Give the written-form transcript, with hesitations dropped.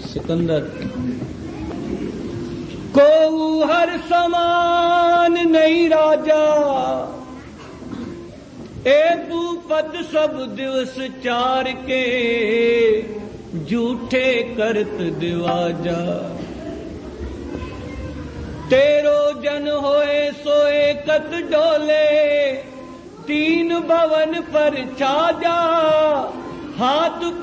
सिकंदर को हर समान नहीं राजा, ए भूपत सब दिवस चार के, झूठे करत दिवाजा। तेरो जन होए सोए कत डोले, तीन भवन पर छाजा, हाथ